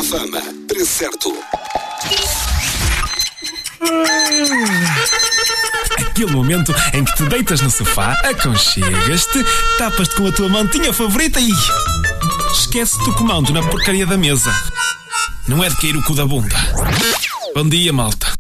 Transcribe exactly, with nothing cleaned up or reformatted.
Fama. Preço certo. Aquele momento em que te deitas no sofá, aconchegas-te, tapas-te com a tua mantinha favorita e... esquece-te o comando na porcaria da mesa. Não é de cair o cu da bunda. Bom dia, malta.